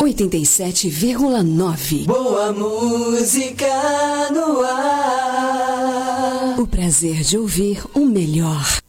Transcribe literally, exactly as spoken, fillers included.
oitenta e sete vírgula nove. Boa música no ar. O prazer de ouvir o melhor